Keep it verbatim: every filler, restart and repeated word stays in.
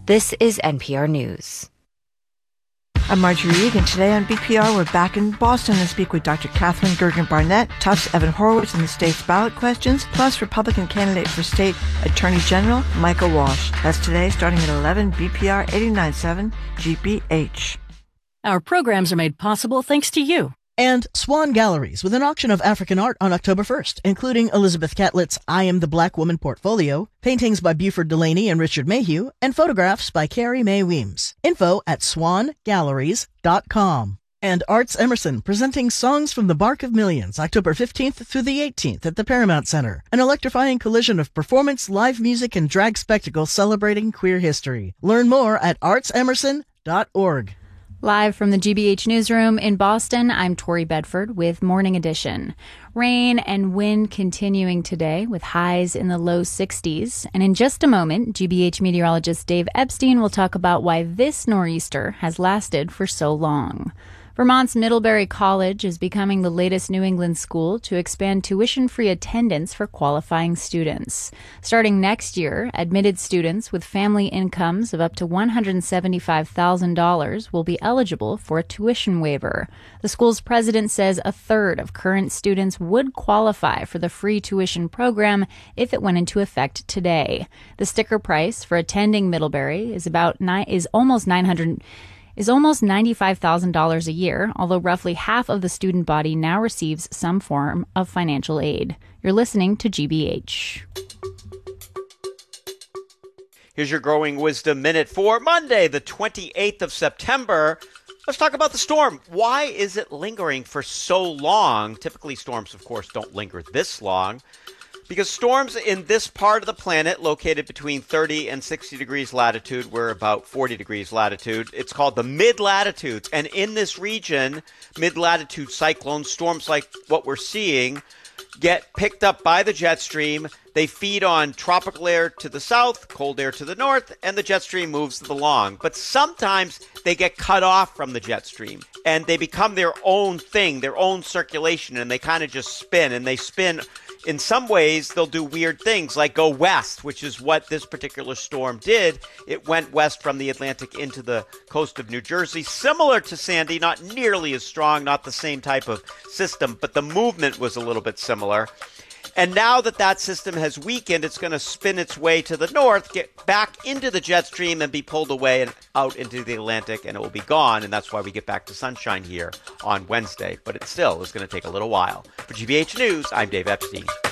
This is N P R News. I'm Marjorie Egan. Today on B P R, we're back in Boston to speak with Doctor Catherine Gergen-Barnett, Tufts Evan Horowitz on the state's ballot questions, plus Republican candidate for state Attorney General Michael Walsh. That's today, starting at eleven, B P R eighty-nine point seven G B H. Our programs are made possible thanks to you. And Swan Galleries, with an auction of African art on October first, including Elizabeth Catlett's I Am the Black Woman portfolio, paintings by Buford Delaney and Richard Mayhew, and photographs by Carrie Mae Weems. Info at swan galleries dot com. And Arts Emerson, presenting Songs from the Bark of Millions, October fifteenth through the eighteenth at the Paramount Center. An electrifying collision of performance, live music, and drag spectacle celebrating queer history. Learn more at arts emerson dot org. Live from the G B H newsroom in Boston, I'm Tori Bedford with Morning Edition. Rain and wind continuing today with highs in the low sixties. And in just a moment, G B H meteorologist Dave Epstein will talk about why this nor'easter has lasted for so long. Vermont's Middlebury College is becoming the latest New England school to expand tuition-free attendance for qualifying students. Starting next year, admitted students with family incomes of up to one hundred seventy-five thousand dollars will be eligible for a tuition waiver. The school's president says a third of current students would qualify for the free tuition program if it went into effect today. The sticker price for attending Middlebury is about nine, is almost nine hundred. is almost ninety-five thousand dollars a year, although roughly half of the student body now receives some form of financial aid. You're listening to G B H. Here's your Growing Wisdom Minute for Monday, the twenty-eighth of September. Let's talk about the storm. Why is it lingering for so long? Typically, storms, of course, don't linger this long. Because storms in this part of the planet, located between thirty and sixty degrees latitude, we're about forty degrees latitude. It's called the mid-latitudes. And in this region, mid-latitude cyclones, storms like what we're seeing, get picked up by the jet stream. They feed on tropical air to the south, cold air to the north, and the jet stream moves along. But sometimes they get cut off from the jet stream, and they become their own thing, their own circulation, and they kind of just spin, and they spin. In some ways, they'll do weird things like go west, which is what this particular storm did. It went west from the Atlantic into the coast of New Jersey, similar to Sandy, not nearly as strong, not the same type of system, but the movement was a little bit similar. And now that that system has weakened, it's going to spin its way to the north, get back into the jet stream, and be pulled away and out into the Atlantic, and it will be gone. And that's why we get back to sunshine here on Wednesday. But it still is going to take a little while. For G B H News, I'm Dave Epstein.